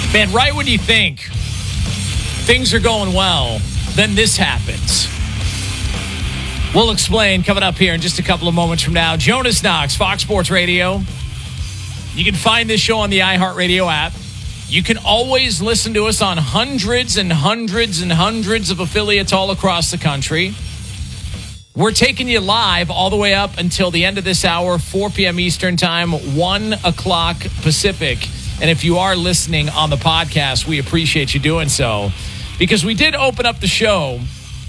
Man, right when you think things are going well, then this happens. We'll explain coming up here in just a couple of moments from now. Jonas Knox, Fox Sports Radio. You can find this show on the iHeartRadio app. You can always listen to us on hundreds and hundreds and hundreds of affiliates all across the country. We're taking you live all the way up until the end of this hour, 4 p.m. Eastern Time, 1 o'clock Pacific. And if you are listening on the podcast, we appreciate you doing so, because we did open up the show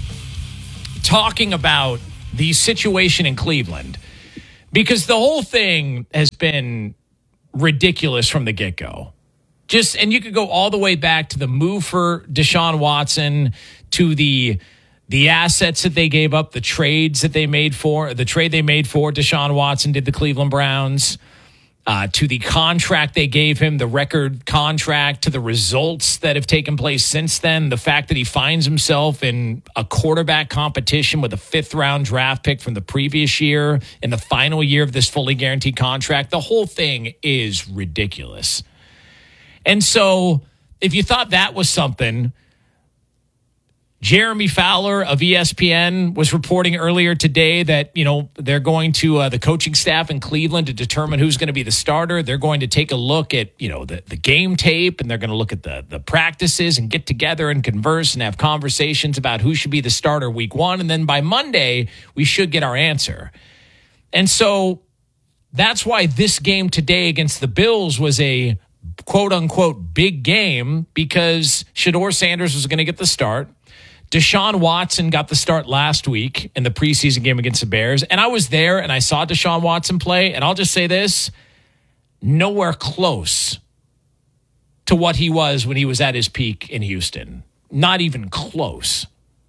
talking about the situation in Cleveland, because the whole thing has been ridiculous from the get-go. And you could go all the way back to the move for Deshaun Watson, to the assets that they gave up, the trade they made for Deshaun Watson, did the Cleveland Browns, to the contract they gave him, the record contract, to the results that have taken place since then, the fact that he finds himself in a quarterback competition with a fifth-round draft pick from the previous year in the final year of this fully guaranteed contract. The whole thing is ridiculous. And so if you thought that was something, Jeremy Fowler of ESPN was reporting earlier today that, they're going to the coaching staff in Cleveland to determine who's going to be the starter. They're going to take a look at, the game tape, and they're going to look at the practices and get together and converse and have conversations about who should be the starter week one. And then by Monday, we should get our answer. And so that's why this game today against the Bills was a quote-unquote big game, because Shedeur Sanders was going to get the start. Deshaun Watson got the start last week in the preseason game against the Bears, and I was there and I saw Deshaun Watson play, and I'll just say this, nowhere close to what he was when he was at his peak in Houston. Not even close.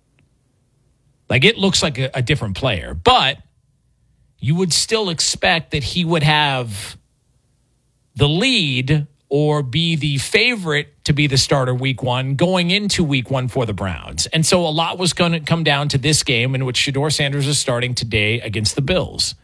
Like, it looks like a different player, but you would still expect that he would have the lead or be the favorite to be the starter week one going into week one for the Browns. And so a lot was going to come down to this game in which Shedeur Sanders is starting today against the Bills.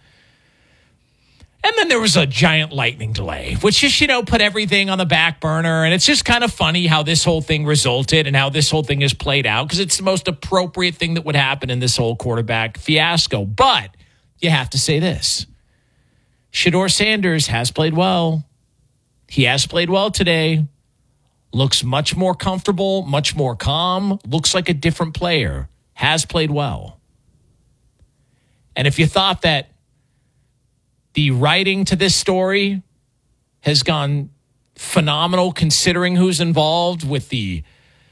And then there was a giant lightning delay, which just, put everything on the back burner. And it's just kind of funny how this whole thing resulted and how this whole thing is played out, because it's the most appropriate thing that would happen in this whole quarterback fiasco. But you have to say this. Shedeur Sanders has played well. He has played well today. Looks much more comfortable, much more calm. Looks like a different player. Has played well. And if you thought that the writing to this story has gone phenomenal, considering who's involved with the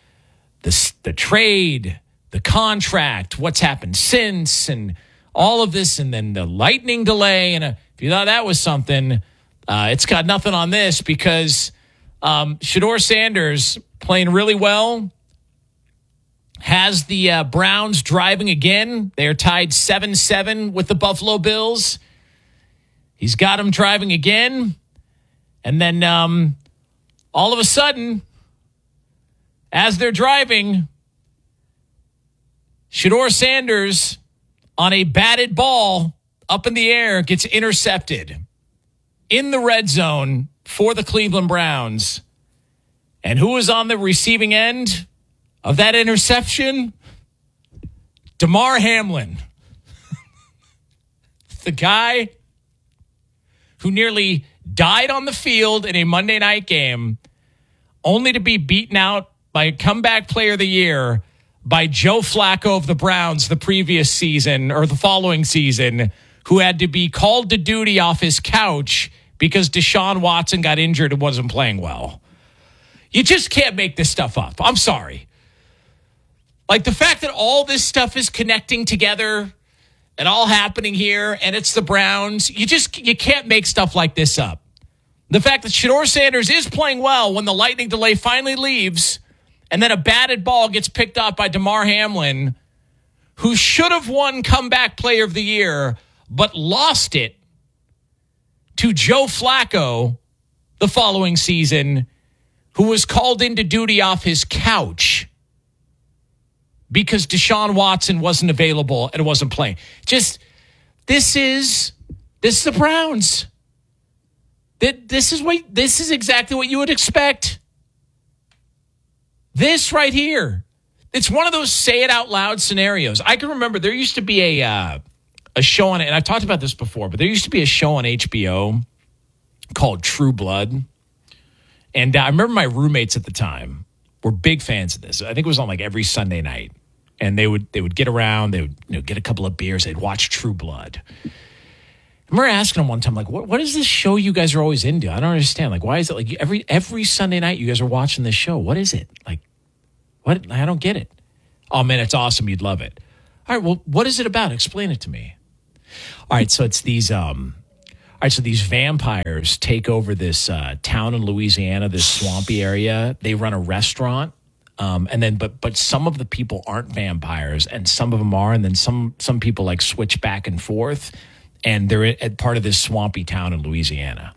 trade, the contract, what's happened since, and all of this, and then the lightning delay, and if you thought that was something, it's got nothing on this, because Shedeur Sanders playing really well, has the Browns driving again. They are tied 7-7 with the Buffalo Bills. He's got them driving again. And then all of a sudden, as they're driving, Shedeur Sanders on a batted ball up in the air gets intercepted in the red zone for the Cleveland Browns. And who is on the receiving end of that interception? Damar Hamlin. The guy who nearly died on the field in a Monday night game, only to be beaten out by a comeback player of the year by Joe Flacco of the Browns the previous season, or the following season, who had to be called to duty off his couch because Deshaun Watson got injured and wasn't playing well. You just can't make this stuff up. I'm sorry. Like, the fact that all this stuff is connecting together and all happening here, and it's the Browns, you can't make stuff like this up. The fact that Shedeur Sanders is playing well when the lightning delay finally leaves, and then a batted ball gets picked up by Damar Hamlin, who should have won comeback player of the year, but lost it to Joe Flacco the following season, who was called into duty off his couch because Deshaun Watson wasn't available and wasn't playing. This is the Browns. This is exactly what you would expect. This right here. It's one of those say it out loud scenarios. I can remember there used to be a show on it, and I've talked about this before, but there used to be a show on HBO called True Blood. And I remember my roommates at the time were big fans of this. I think it was on like every Sunday night. And they would get around, they would get a couple of beers, they'd watch True Blood. I remember asking them one time, like, what is this show you guys are always into? I don't understand. Like, why is it like every Sunday night you guys are watching this show? What is it? Like, what? I don't get it. Oh, man, it's awesome. You'd love it. All right, well, what is it about? Explain it to me. All right, so it's these so these vampires take over this town in Louisiana, this swampy area. They run a restaurant. And then, but some of the people aren't vampires, and some of them are, and then some people like switch back and forth, and they're at part of this swampy town in Louisiana.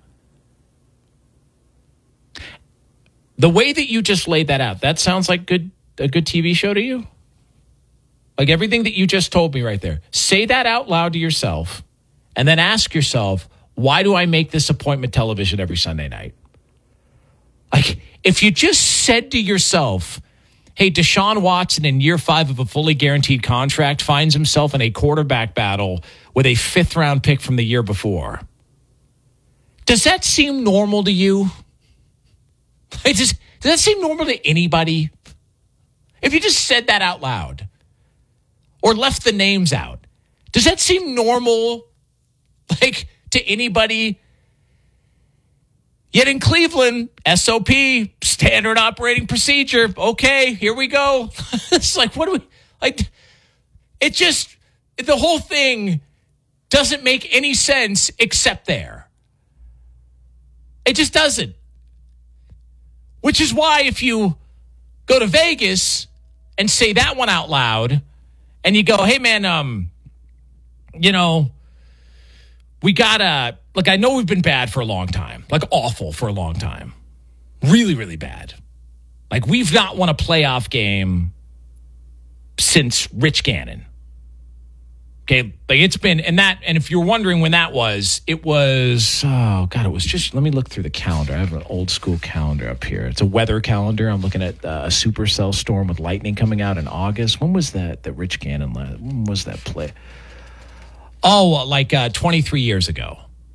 The way that you just laid that out, that sounds like a good TV show to you? Like everything that you just told me right there. Say that out loud to yourself, and then ask yourself, why do I make this appointment television every Sunday night? Like, if you just said to yourself, hey, Deshaun Watson in year 5 of a fully guaranteed contract finds himself in a quarterback battle with a 5th-round pick from the year before. Does that seem normal to you? Does that seem normal to anybody? If you just said that out loud or left the names out, does that seem normal, like, to anybody? Yet in Cleveland, SOP, standard operating procedure. Okay, here we go. It's like, what do we, like, it just, the whole thing doesn't make any sense except there. It just doesn't. Which is why if you go to Vegas and say that one out loud and you go, hey man, we gotta, like, I know we've been bad for a long time, like awful for a long time. Really, really bad. Like, we've not won a playoff game since Rich Gannon. Okay, like it's been, and if you're wondering when that was, it was, oh God, it was just, let me look through the calendar. I have an old school calendar up here. It's a weather calendar. I'm looking at a supercell storm with lightning coming out in August. When was that Rich Gannon, when was that play? Oh, like 23 years ago.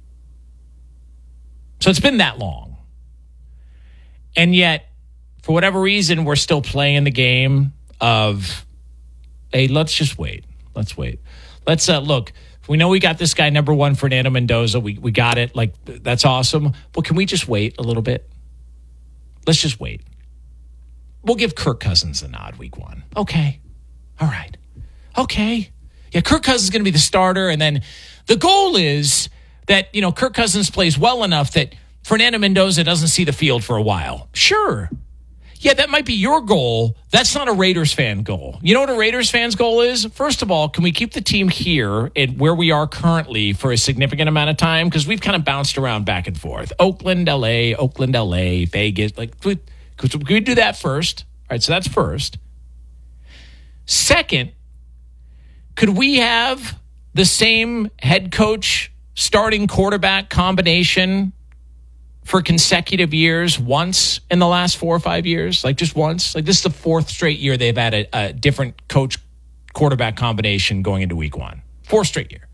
So it's been that long. And yet, for whatever reason, we're still playing the game of, hey, let's just wait. Let's wait. Let's look. We know we got this guy number 1, Fernando Mendoza. We got it. Like, that's awesome. But can we just wait a little bit? Let's just wait. We'll give Kirk Cousins the nod week 1. Okay. All right. Okay. Yeah, Kirk Cousins is going to be the starter. And then the goal is that, Kirk Cousins plays well enough that Fernando Mendoza doesn't see the field for a while. Sure. Yeah, that might be your goal. That's not a Raiders fan goal. You know what a Raiders fan's goal is? First of all, can we keep the team here and where we are currently for a significant amount of time? Because we've kind of bounced around back and forth. Oakland, LA, Vegas. Like, could we do that first? All right, so that's first. Second, could we have the same head coach, starting quarterback combination for consecutive years once in the last 4 or 5 years? Like, just once? Like, this is the 4th straight year they've had a different coach quarterback combination going into week 1. 4th straight year.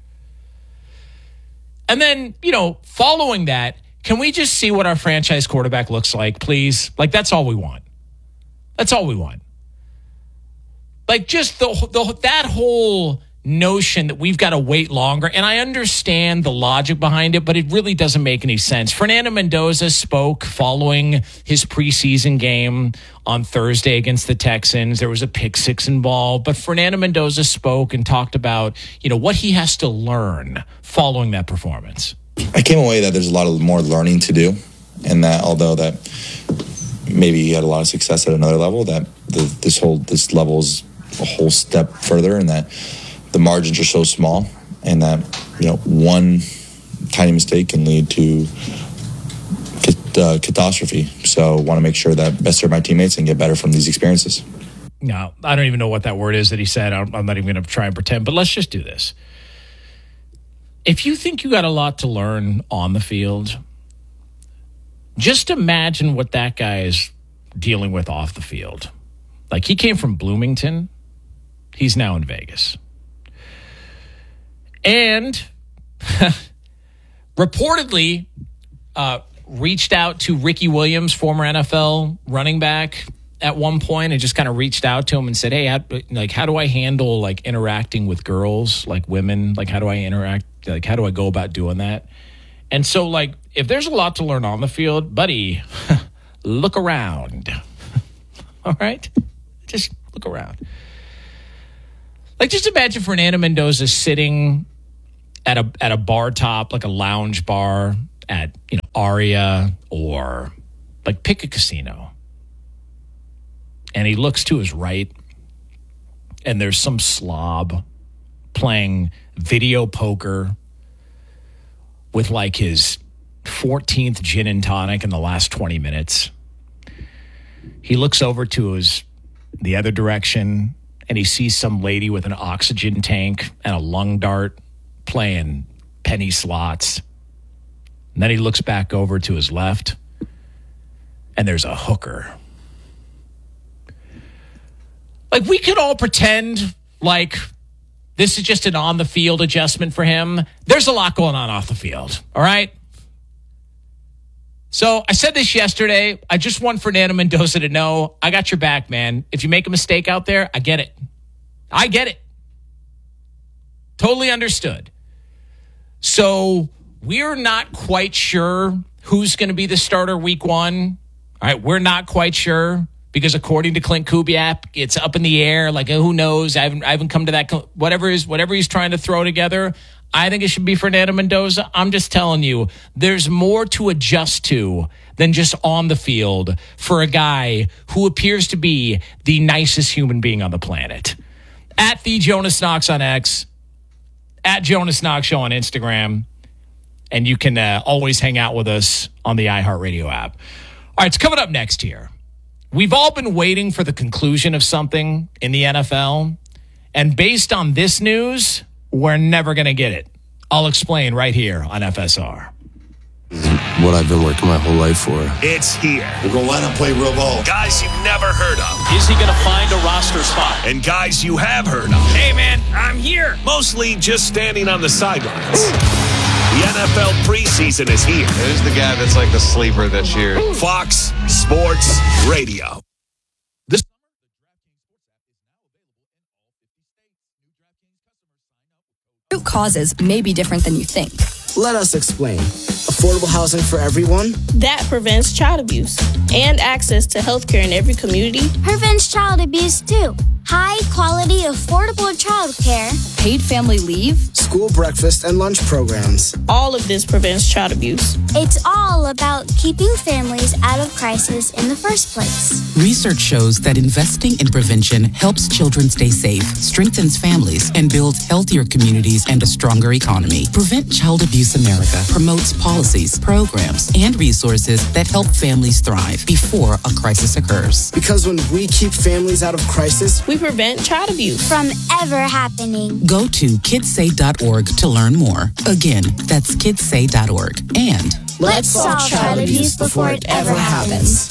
And then, following that, can we just see what our franchise quarterback looks like, please? Like, that's all we want. That's all we want. Like, just that whole notion that we've got to wait longer, and I understand the logic behind it, but it really doesn't make any sense. Fernando Mendoza spoke following his preseason game on Thursday against the Texans. There was a pick 6 involved, but Fernando Mendoza spoke and talked about, what he has to learn following that performance. I came away that there's a lot of more learning to do, and that although that maybe he had a lot of success at another level, that this level is a whole step further, and that the margins are so small, and that one tiny mistake can lead to catastrophe. So I want to make sure that best serve my teammates and get better from these experiences. No, I don't even know what that word is that he said. I'm not even going to try and pretend, but let's just do this. If you think you got a lot to learn on the field, just imagine what that guy is dealing with off the field. Like, he came from Bloomington. He's now in Vegas. And reportedly reached out to Ricky Williams, former NFL running back, at one point, and just kind of reached out to him and said, hey, how do I handle, like, interacting with girls, like women? Like, how do I interact? Like, how do I go about doing that? And so, like, if there's a lot to learn on the field, buddy, look around. All right? Just look around. Like, just imagine Fernando Mendoza sitting at a bar top, like a lounge bar at, Aria, or, like, pick a casino. And he looks to his right, and there's some slob playing video poker with, like, his 14th gin and tonic in the last 20 minutes. He looks over to the other direction, and he sees some lady with an oxygen tank and a lung dart playing penny slots. And then he looks back over to his left, and there's a hooker. Like, we could all pretend like this is just an on-the-field adjustment for him. There's a lot going on off the field, all right? So I said this yesterday. I just want Fernando Mendoza to know, I got your back, man. If you make a mistake out there, I get it. I get it. Totally understood. So we're not quite sure who's going to be the starter week 1. All right, we're not quite sure because according to Clint Kubiak, it's up in the air. Like, who knows? I haven't come to that. Whatever he's trying to throw together, I think it should be Fernando Mendoza. I'm just telling you, there's more to adjust to than just on the field for a guy who appears to be the nicest human being on the planet. At the Jonas Knox on X, at Jonas Knox Show on Instagram, and you can always hang out with us on the iHeartRadio app. All right, it's coming up next here. We've all been waiting for the conclusion of something in the NFL, and based on this news, we're never going to get it. I'll explain right here on FSR. What I've been working my whole life for. It's here. We're going to line up, play real ball. Guys you've never heard of. Is he going to find a roster spot? And guys you have heard of. Hey, man, I'm here. Mostly just standing on the sidelines. The NFL preseason is here. Who's the guy that's like the sleeper this year? Fox Sports Radio. Root causes may be different than you think. Let us explain. Affordable housing for everyone? That prevents child abuse and access to health care in every community. Prevents child abuse, too. High-quality, affordable child care. Paid family leave. School breakfast and lunch programs. All of this prevents child abuse. It's all about keeping families out of crisis in the first place. Research shows that investing in prevention helps children stay safe, strengthens families, and builds healthier communities and a stronger economy. Prevent Child Abuse America promotes policies, programs, and resources that help families thrive before a crisis occurs. Because when we keep families out of crisis, we prevent child abuse from ever happening. Go to kidssay.org to learn more. Again, that's kidssay.org. And let's solve child abuse before it ever happens.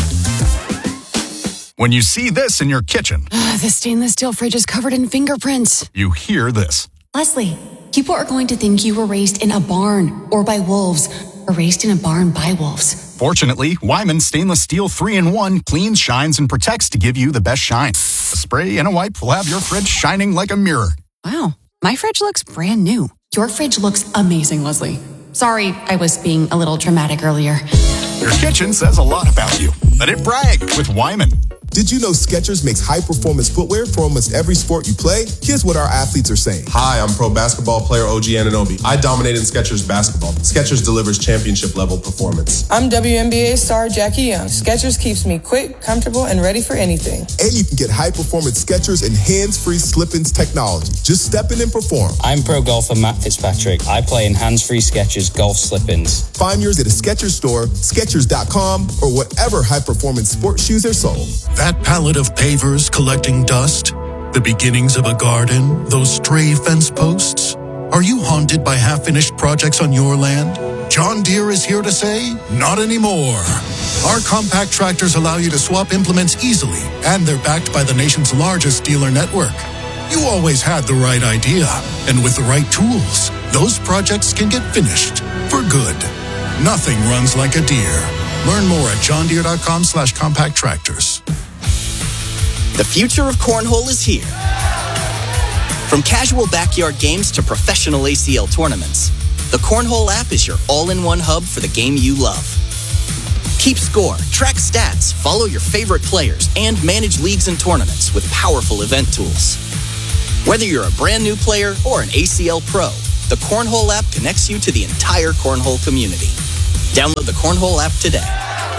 When you see this in your kitchen, the stainless steel fridge is covered in fingerprints. You hear this. Leslie, people are going to think you were raised in a barn or by wolves, or raised in a barn by wolves. Fortunately, Wyman Stainless Steel 3-in-1 cleans, shines, and protects to give you the best shine. A spray and a wipe will have your fridge shining like a mirror. Wow, my fridge looks brand new. Your fridge looks amazing, Leslie. Sorry, I was being a little dramatic earlier. Your kitchen says a lot about you. Let it brag with Wyman. Did you know Skechers makes high-performance footwear for almost every sport you play? Here's what our athletes are saying. Hi, I'm pro basketball player OG Anunoby. I dominate in Skechers basketball. Skechers delivers championship-level performance. I'm WNBA star Jackie Young. Skechers keeps me quick, comfortable, and ready for anything. And you can get high-performance Skechers and hands-free slip-ins technology. Just step in and perform. I'm pro golfer Matt Fitzpatrick. I play in hands-free Skechers golf slip-ins. Find yours at a Skechers store, Skechers.com, or whatever high-performance sports shoes are sold. That pallet of pavers collecting dust, the beginnings of a garden, those stray fence posts. Are you haunted by half-finished projects on your land? John Deere is here to say, not anymore. Our compact tractors allow you to swap implements easily, and they're backed by the nation's largest dealer network. You always had the right idea, and with the right tools, those projects can get finished for good. Nothing runs like a Deere. Learn more at johndeere.com/compact tractors. The future of cornhole is here. From casual backyard games to professional ACL tournaments, the Cornhole app is your all-in-one hub for the game you love. Keep score, track stats, follow your favorite players, and manage leagues and tournaments with powerful event tools. Whether you're a brand new player or an ACL pro, the Cornhole app connects you to the entire cornhole community. Download the Cornhole app today.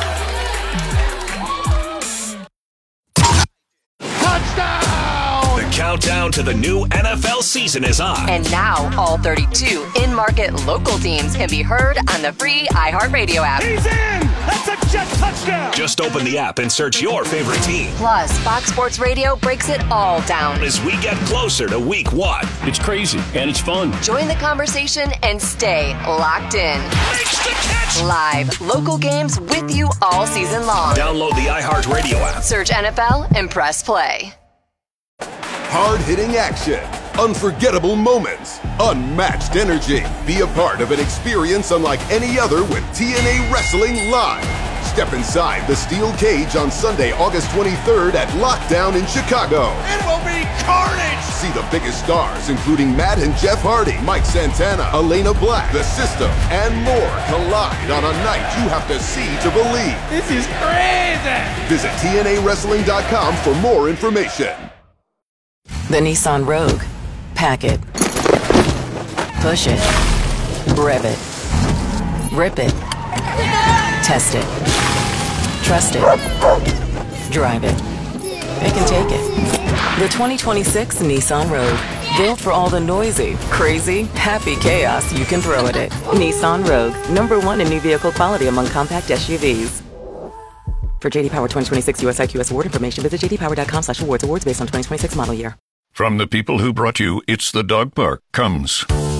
Countdown to the new NFL season is on. And now, all 32 in-market local teams can be heard on the free iHeartRadio app. He's in! That's a jet touchdown! Just open the app and search your favorite team. Plus, Fox Sports Radio breaks it all down. As we get closer to week 1. It's crazy, and it's fun. Join the conversation and stay locked in. Makes the catch! Live, local games with you all season long. Download the iHeartRadio app. Search NFL and press play. Hard-hitting action, unforgettable moments, unmatched energy. Be a part of an experience unlike any other with TNA Wrestling Live. Step inside the steel cage on Sunday, August 23rd at Lockdown in Chicago. It will be carnage! See the biggest stars, including Matt and Jeff Hardy, Mike Santana, Elena Black, The System, and more collide on a night you have to see to believe. This is crazy! Visit TNAWrestling.com for more information. The Nissan Rogue. Pack it. Push it. Rev it. Rip it. Test it. Trust it. Drive it. It can take it. The 2026 Nissan Rogue. Built for all the noisy, crazy, happy chaos you can throw at it. Nissan Rogue. #1 in new vehicle quality among compact SUVs. For JD Power 2026 US IQS award information, visit jdpower.com/awards. Awards based on 2026 model year. From the people who brought you It's the Dog Park comes